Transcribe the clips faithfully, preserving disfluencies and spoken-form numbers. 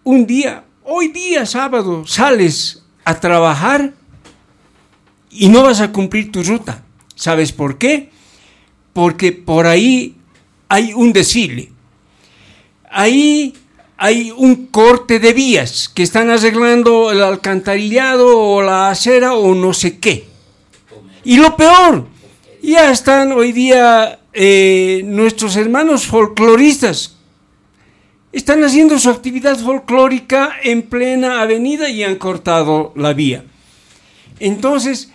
un día, hoy día sábado, sales a trabajar y no vas a cumplir tu ruta. ¿Sabes por qué? Porque por ahí hay un desfile. Ahí hay un corte de vías que están arreglando el alcantarillado o la acera o no sé qué. Y lo peor, ya están hoy día eh, nuestros hermanos folcloristas. Están haciendo su actividad folclórica en plena avenida y han cortado la vía. Entonces,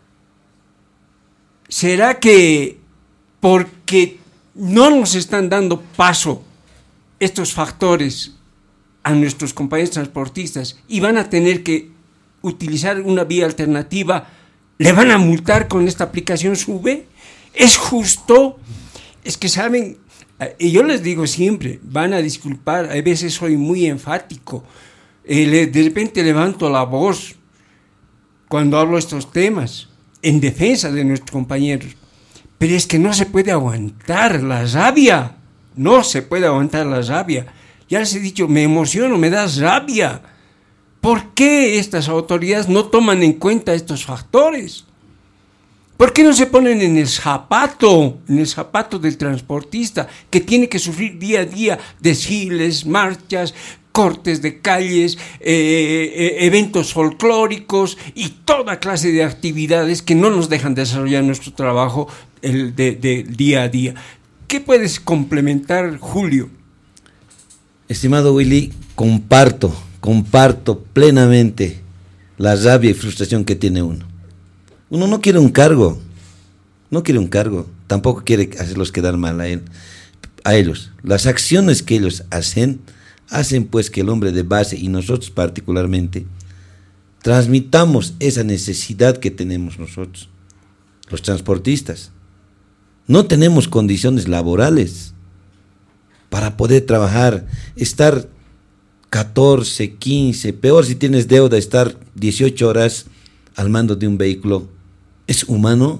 ¿será que porque no nos están dando paso estos factores a nuestros compañeros transportistas y van a tener que utilizar una vía alternativa, le van a multar con esta aplicación SUBE? ¿Es justo? Es que saben, y yo les digo siempre, van a disculpar, a veces soy muy enfático, eh, le, de repente levanto la voz cuando hablo estos temas en defensa de nuestros compañeros, pero es que no se puede aguantar la rabia, no se puede aguantar la rabia. Ya les he dicho, me emociono, me da rabia. ¿Por qué estas autoridades no toman en cuenta estos factores? ¿Por qué no se ponen en el zapato, en el zapato del transportista que tiene que sufrir día a día desfiles, marchas, cortes de calles, eh, eh, eventos folclóricos y toda clase de actividades que no nos dejan desarrollar nuestro trabajo el de, de día a día? ¿Qué puedes complementar, Julio? Estimado Willy, comparto, comparto plenamente la rabia y frustración que tiene uno. Uno no quiere un cargo, no quiere un cargo, tampoco quiere hacerlos quedar mal a él, a ellos. Las acciones que ellos hacen, hacen pues que el hombre de base y nosotros particularmente transmitamos esa necesidad que tenemos nosotros, los transportistas. No tenemos condiciones laborales para poder trabajar, estar catorce, quince, peor si tienes deuda, estar dieciocho horas al mando de un vehículo. ¿Es humano?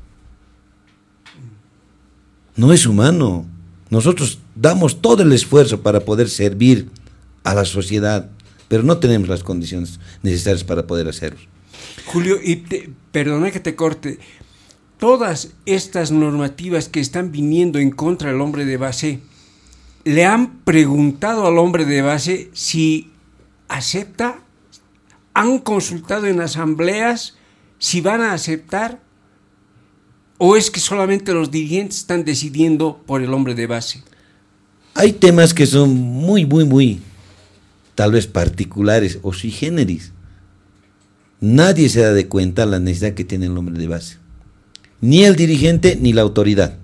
No es humano. Nosotros damos todo el esfuerzo para poder servir a la sociedad, pero no tenemos las condiciones necesarias para poder hacerlo. Julio, y te, perdona que te corte, todas estas normativas que están viniendo en contra del hombre de base, ¿le han preguntado al hombre de base si acepta? ¿Han consultado en asambleas si van a aceptar? ¿O es que solamente los dirigentes están decidiendo por el hombre de base? Hay temas que son muy, muy, muy, tal vez particulares o sui generis. Nadie se da de cuenta la necesidad que tiene el hombre de base. Ni el dirigente ni la autoridad.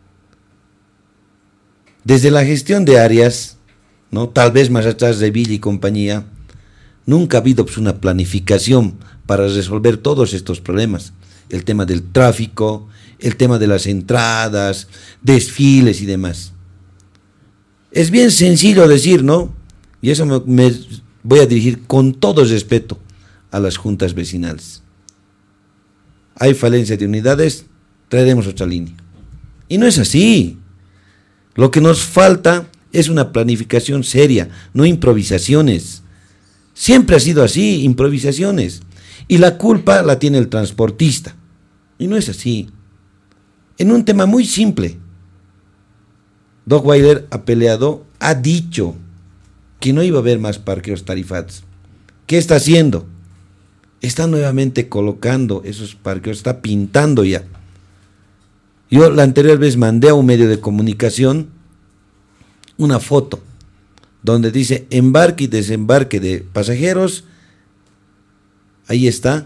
Desde la gestión de áreas, ¿no? Tal vez más atrás de Villa y compañía, nunca ha habido pues, una planificación para resolver todos estos problemas. El tema del tráfico, el tema de las entradas, desfiles y demás. Es bien sencillo decir, ¿no? Y eso me, me voy a dirigir con todo respeto a las juntas vecinales. Hay falencia de unidades, traeremos otra línea. Y no es así. Lo que nos falta es una planificación seria, no improvisaciones. Siempre ha sido así, improvisaciones. Y la culpa la tiene el transportista. Y no es así. En un tema muy simple, Dockweiler ha peleado, ha dicho que no iba a haber más parqueos tarifados. ¿Qué está haciendo? Está nuevamente colocando esos parqueos, está pintando ya. Yo la anterior vez mandé a un medio de comunicación una foto donde dice embarque y desembarque de pasajeros. Ahí está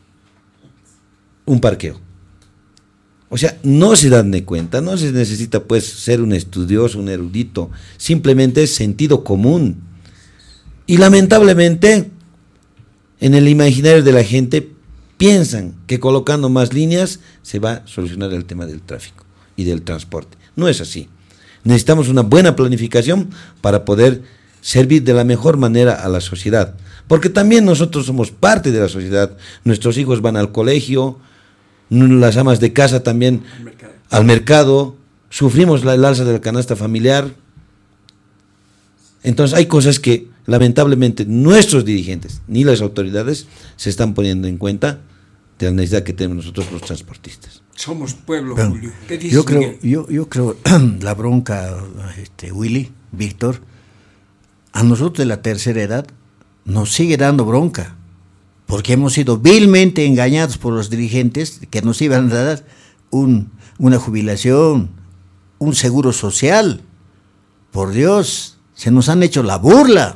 un parqueo. O sea, no se dan de cuenta, no se necesita pues ser un estudioso, un erudito, simplemente es sentido común. Y lamentablemente, en el imaginario de la gente, piensan que colocando más líneas se va a solucionar el tema del tráfico y del transporte. No es así. Necesitamos una buena planificación para poder servir de la mejor manera a la sociedad. Porque también nosotros somos parte de la sociedad. Nuestros hijos van al colegio, las amas de casa también al mercado, al mercado sufrimos la, el alza de la canasta familiar. Entonces hay cosas que lamentablemente nuestros dirigentes ni las autoridades se están poniendo en cuenta de la necesidad que tenemos nosotros los transportistas. Somos pueblo, Pero, Julio. ¿Qué dices, yo creo, Miguel? yo, yo creo la bronca, este, Willy, Víctor, a nosotros de la tercera edad nos sigue dando bronca, porque hemos sido vilmente engañados por los dirigentes que nos iban a dar un, una jubilación, un seguro social. Por Dios, se nos han hecho la burla,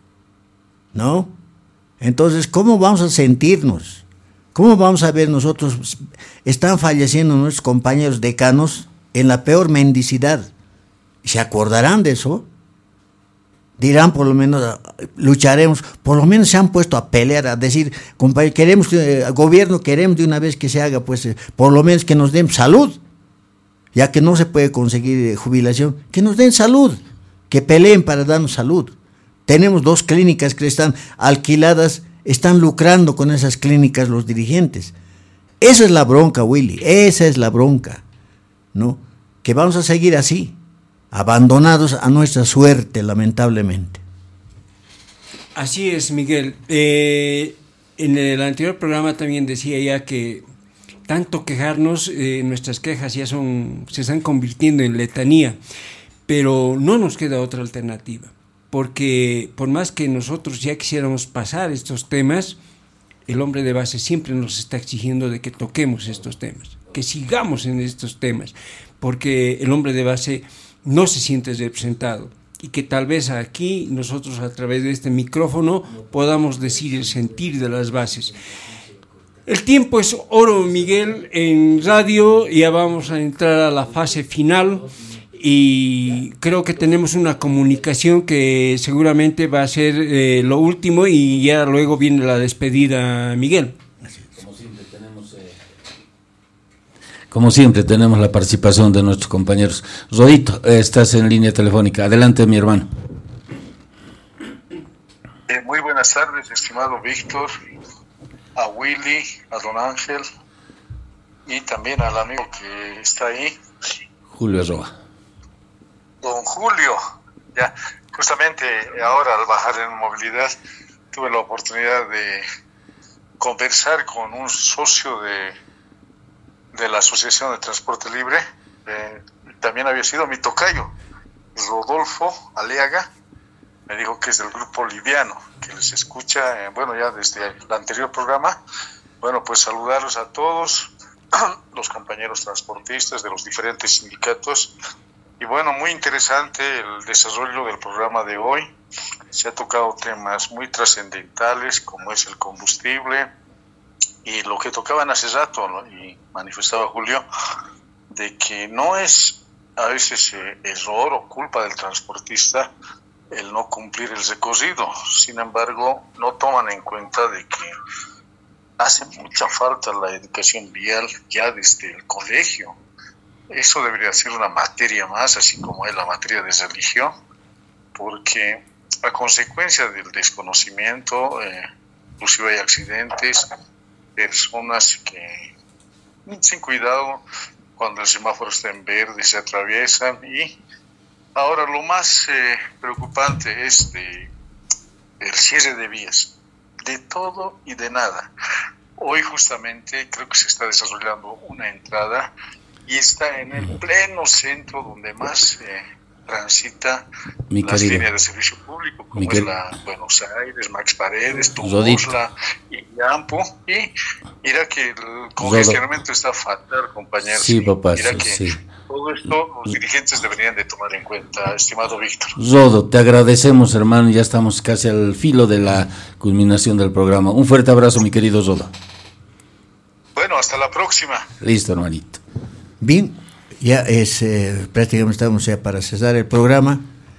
¿no? Entonces, ¿cómo vamos a sentirnos? ¿Cómo vamos a ver nosotros? Están falleciendo nuestros compañeros decanos en la peor mendicidad. ¿Se acordarán de eso? Dirán, por lo menos, lucharemos, por lo menos se han puesto a pelear, a decir, compañero, queremos que el gobierno, queremos de una vez que se haga, pues, por lo menos que nos den salud, ya que no se puede conseguir jubilación, que nos den salud, que peleen para darnos salud. Tenemos dos clínicas que están alquiladas, están lucrando con esas clínicas los dirigentes. Esa es la bronca, Willy, esa es la bronca, ¿no? Que vamos a seguir así, abandonados a nuestra suerte, lamentablemente. Así es, Miguel. Eh, en el anterior programa también decía ya que tanto quejarnos, eh, nuestras quejas ya son, se están convirtiendo en letanía, pero no nos queda otra alternativa, porque por más que nosotros ya quisiéramos pasar estos temas, el hombre de base siempre nos está exigiendo de que toquemos estos temas, que sigamos en estos temas, porque el hombre de base no se siente representado y que tal vez aquí nosotros a través de este micrófono podamos decir el sentir de las bases. El tiempo es oro, Miguel, en radio. Ya vamos a entrar a la fase final y creo que tenemos una comunicación que seguramente va a ser eh, lo último y ya luego viene la despedida, Miguel. Como siempre tenemos, eh, como siempre tenemos la participación de nuestros compañeros. Rodito, eh, estás en línea telefónica. Adelante, mi hermano. Eh, muy buenas tardes, estimado Víctor, a Willy, a don Ángel y también al amigo que está ahí, Julio Arroba. don Julio. Ya, justamente ahora al bajar en movilidad tuve la oportunidad de conversar con un socio de, de la Asociación de Transporte Libre, eh, también había sido mi tocayo, Rodolfo Aliaga. Me dijo que es del grupo liviano, que les escucha, eh, bueno, ya desde el anterior programa. Bueno, pues saludarlos a todos, los compañeros transportistas de los diferentes sindicatos. Y bueno, muy interesante el desarrollo del programa de hoy. Se ha tocado temas muy trascendentales, como es el combustible, y lo que tocaban hace rato, ¿no? Y manifestaba Julio, de que no es a veces eh, error o culpa del transportista el no cumplir el recorrido. Sin embargo, no toman en cuenta de que hace mucha falta la educación vial ya desde el colegio. Eso debería ser una materia más, así como es la materia de religión, porque a consecuencia del desconocimiento, eh, inclusive hay accidentes, personas que sin cuidado, cuando el semáforo está en verde, se atraviesan. Y ahora lo más eh, preocupante es de el cierre de vías, de todo y de nada. Hoy justamente creo que se está desarrollando una entrada y está en el pleno centro donde más eh, transita Mi las querido. líneas de servicio público, como Mi es quer- la Buenos Aires, Max Paredes, Rodito. Tumosla y Yampo. Y mira que el congestionamiento está fatal, compañeros. Sí, papá, Mira sí, que sí. todo esto los dirigentes deberían de tomar en cuenta, estimado Víctor. Rodo, te agradecemos, hermano. Ya estamos casi al filo de la culminación del programa. Un fuerte abrazo, mi querido Rodo. Bueno, hasta la próxima. Listo, hermanito. Bien, ya es eh, prácticamente estamos ya para cesar el programa.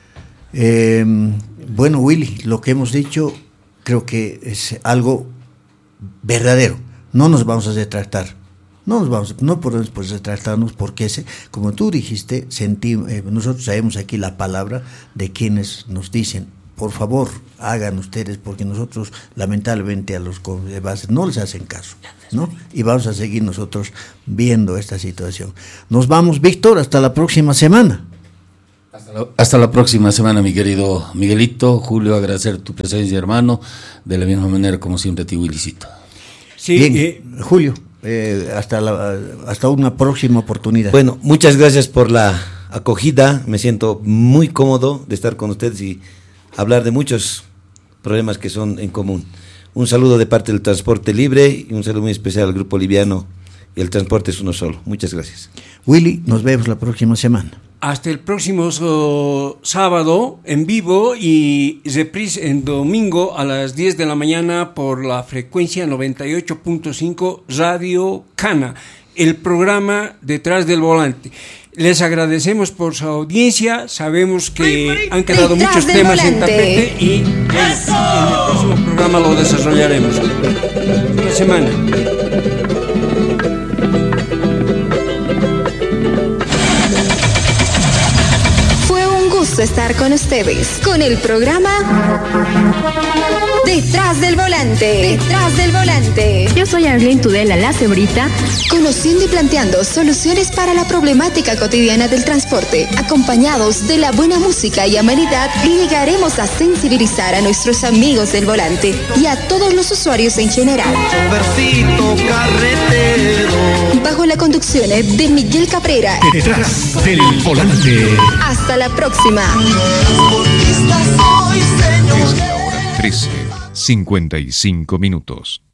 Eh, bueno, Willy, lo que hemos dicho creo que es algo verdadero. No nos vamos a retractar. No nos vamos, no podemos pues, retractarnos porque, ese, como tú dijiste, sentimos, eh, nosotros sabemos aquí la palabra de quienes nos dicen, por favor, hagan ustedes, porque nosotros lamentablemente a los de base no les hacen caso, ¿no? Y vamos a seguir nosotros viendo esta situación. Nos vamos, Víctor, hasta la próxima semana. Hasta Hasta la próxima semana, mi querido Miguelito. Julio, agradecer tu presencia, hermano. De la misma manera, como siempre, a ti, Willycito. Sí, bien, eh, Julio, eh, hasta, la, hasta una próxima oportunidad. Bueno, muchas gracias por la acogida. Me siento muy cómodo de estar con ustedes y hablar de muchos problemas que son en común. Un saludo de parte del Transporte Libre y un saludo muy especial al Grupo Liviano y el transporte es uno solo. Muchas gracias. Willy, nos vemos la próxima semana. Hasta el próximo uh, sábado en vivo y reprise en domingo a las diez de la mañana por la frecuencia noventa y ocho punto cinco Radio Cana, el programa Detrás del Volante. Les agradecemos por su audiencia, sabemos que han quedado Detrás muchos temas volante. En tapete y en, en el próximo programa lo desarrollaremos. Buena semana. Estar con ustedes con el programa Detrás del Volante. Detrás del Volante. Yo soy Arlene Tudela, la cebrita, conociendo y planteando soluciones para la problemática cotidiana del transporte. Acompañados de la buena música y amenidad, llegaremos a sensibilizar a nuestros amigos del volante y a todos los usuarios en general. Bajo la conducción de Miguel Cabrera. Detrás del Volante. Hasta la próxima. Es la hora trece, cincuenta y cinco minutos.